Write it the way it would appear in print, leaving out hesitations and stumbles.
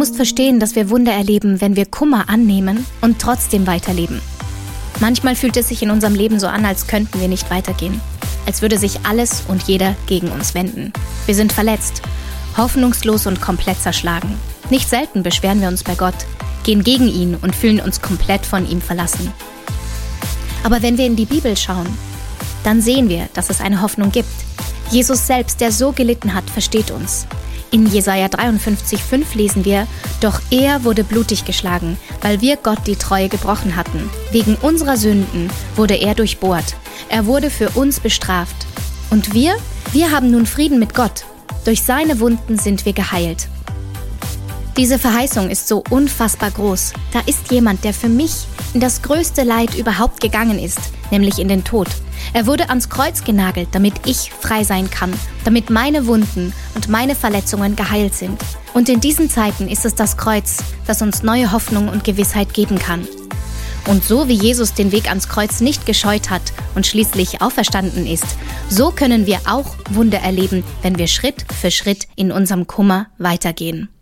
musst verstehen, dass wir Wunder erleben, wenn wir Kummer annehmen und trotzdem weiterleben. Manchmal fühlt es sich in unserem Leben so an, als könnten wir nicht weitergehen. Als würde sich alles und jeder gegen uns wenden. Wir sind verletzt, hoffnungslos und komplett zerschlagen. Nicht selten beschweren wir uns bei Gott, gehen gegen ihn und fühlen uns komplett von ihm verlassen. Aber wenn wir in die Bibel schauen, dann sehen wir, dass es eine Hoffnung gibt. Jesus selbst, der so gelitten hat, versteht uns. In Jesaja 53,5 lesen wir: Doch er wurde blutig geschlagen, weil wir Gott die Treue gebrochen hatten. Wegen unserer Sünden wurde er durchbohrt. Er wurde für uns bestraft. Und wir haben nun Frieden mit Gott. Durch seine Wunden sind wir geheilt. Diese Verheißung ist so unfassbar groß. Da ist jemand, der für mich in das größte Leid überhaupt gegangen ist, nämlich in den Tod. Er wurde ans Kreuz genagelt, damit ich frei sein kann, damit meine Wunden und meine Verletzungen geheilt sind. Und in diesen Zeiten ist es das Kreuz, das uns neue Hoffnung und Gewissheit geben kann. Und so wie Jesus den Weg ans Kreuz nicht gescheut hat und schließlich auferstanden ist, so können wir auch Wunder erleben, wenn wir Schritt für Schritt in unserem Kummer weitergehen.